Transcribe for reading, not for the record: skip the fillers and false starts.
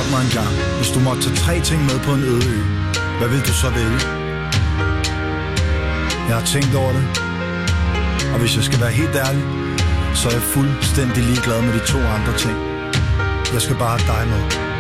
Spurgte mig engang, hvis du måtte tage 3 ting med på en øde ø, hvad vil du så vælge? Jeg har tænkt over det, og hvis jeg skal være helt ærlig, så er jeg fuldstændig ligeglad med de 2 andre ting. Jeg skal bare have dig med.